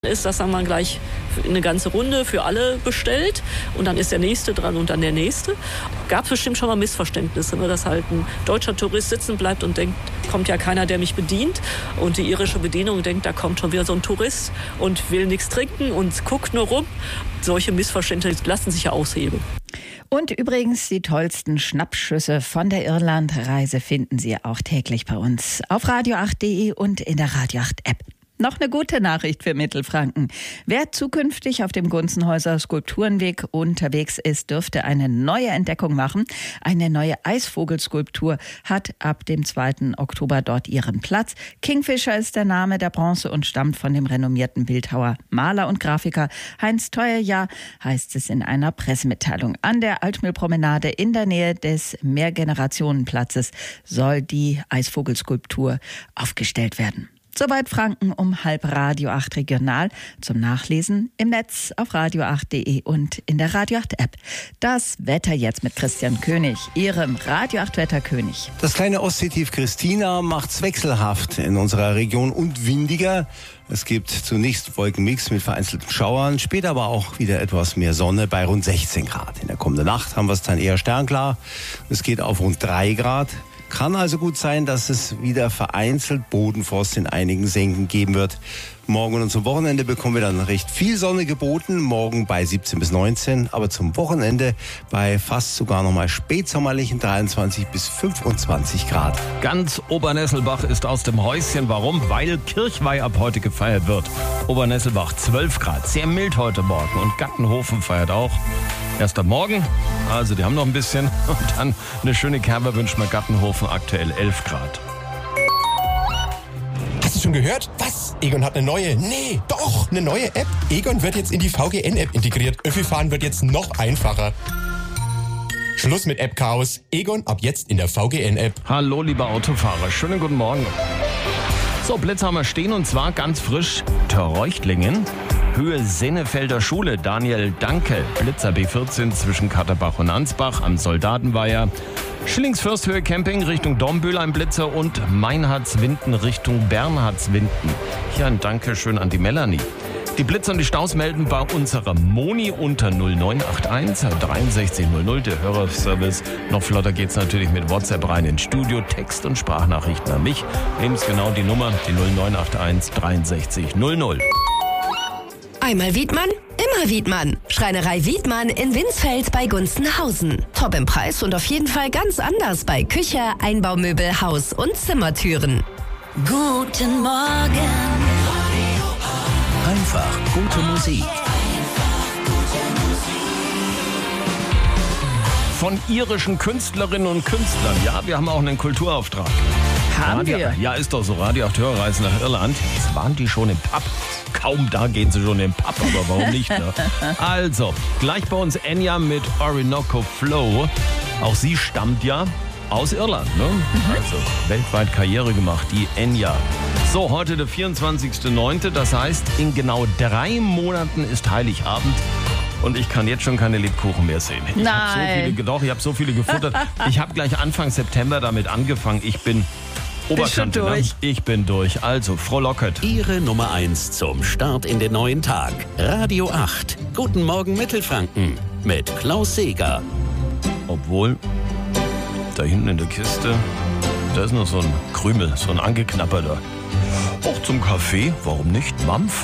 ist, dass man gleich eine ganze Runde für alle bestellt und dann ist der Nächste dran und dann der Nächste. Gab es bestimmt schon mal Missverständnisse, ne, dass halt ein deutscher Tourist sitzen bleibt und denkt, kommt ja keiner, der mich bedient. Und die irische Bedienung denkt, da kommt schon wieder so ein Tourist und will nichts trinken und guckt nur rum. Solche Missverständnisse lassen sich ja aushebeln. Und übrigens, die tollsten Schnappschüsse von der Irlandreise finden Sie auch täglich bei uns auf radio8.de und in der Radio 8 App. Noch eine gute Nachricht für Mittelfranken. Wer zukünftig auf dem Gunzenhäuser Skulpturenweg unterwegs ist, dürfte eine neue Entdeckung machen. Eine neue Eisvogelskulptur hat ab dem 2. Oktober dort ihren Platz. Kingfisher ist der Name der Bronze und stammt von dem renommierten Bildhauer, Maler und Grafiker Heinz Theuerjahr, heißt es in einer Pressemitteilung. An der Altmühlpromenade in der Nähe des Mehrgenerationenplatzes soll die Eisvogelskulptur aufgestellt werden. Soweit Franken um halb Radio 8 Regional. Zum Nachlesen im Netz auf radio8.de und in der Radio 8 App. Das Wetter jetzt mit Christian König, Ihrem Radio 8 Wetterkönig. Das kleine Ostseetief Christina macht's wechselhaft in unserer Region und windiger. Es gibt zunächst Wolkenmix mit vereinzelten Schauern, später aber auch wieder etwas mehr Sonne bei rund 16 Grad. In der kommenden Nacht haben wir es dann eher sternklar. Es geht auf rund 3 Grad. Kann also gut sein, dass es wieder vereinzelt Bodenfrost in einigen Senken geben wird. Morgen und zum Wochenende bekommen wir dann recht viel Sonne geboten. Morgen bei 17 bis 19, aber zum Wochenende bei fast sogar nochmal spätsommerlichen 23 bis 25 Grad. Ganz Obernesselbach ist aus dem Häuschen. Warum? Weil Kirchweih ab heute gefeiert wird. Obernesselbach 12 Grad, sehr mild heute Morgen. Und Gattenhofen feiert auch. Erst am Morgen, also die haben noch ein bisschen. Und dann eine schöne Kerbe wünscht mir Gattenhofen, aktuell 11 Grad. Hast du schon gehört? Was? Egon hat eine neue? Nee, doch, eine neue App. Egon wird jetzt in die VGN-App integriert. Öffi-Fahren wird jetzt noch einfacher. Schluss mit App-Chaos. Egon ab jetzt in der VGN-App. Hallo, lieber Autofahrer, schönen guten Morgen. So, Blitz haben wir stehen und zwar ganz frisch Terreuchtlingen. Höhe Sennefelder Schule, Daniel Danke, Blitzer B14 zwischen Katterbach und Ansbach am Soldatenweiher. Schillingsfürsthöhe Camping Richtung Dombühl ein Blitzer und Meinhardswinden Richtung Bernhardswinden. Hier ein Dankeschön an die Melanie. Die Blitzer und die Staus melden bei unserer Moni unter 0981 6300, der Hörerservice. Noch flotter geht's natürlich mit WhatsApp rein ins Studio, Text- und Sprachnachrichten an mich. Nehmen Sie genau die Nummer, die 0981 6300. Einmal Wiedmann, immer Wiedmann. Schreinerei Wiedmann in Winsfeld bei Gunzenhausen. Top im Preis und auf jeden Fall ganz anders bei Küche, Einbaumöbel, Haus- und Zimmertüren. Guten Morgen. Einfach gute Musik. Von irischen Künstlerinnen und Künstlern. Ja, wir haben auch einen Kulturauftrag. Haben wir? Ja, ist doch so. Radio 8 Hörerreisen nach Irland. Jetzt waren die schon im Pub. Kaum da gehen sie schon im Pub, aber warum nicht? Ne? Also, gleich bei uns Enya mit Orinoco Flow. Auch sie stammt ja aus Irland. Ne? Also weltweit Karriere gemacht, die Enya. So, heute der 24.09. Das heißt, in genau 3 Monaten ist Heiligabend. Und ich kann jetzt schon keine Lebkuchen mehr sehen. Ich habe so viele gefuttert. Ich habe gleich Anfang September damit angefangen. Ich bin Oberkante, schon durch. Ne? Ich bin durch. Also, frohlocket. Ihre Nummer 1 zum Start in den neuen Tag. Radio 8. Guten Morgen Mittelfranken. Mit Klaus Seeger. Obwohl, da hinten in der Kiste, da ist noch so ein Krümel, so ein angeknapperter. Auch zum Kaffee, warum nicht? Mampf.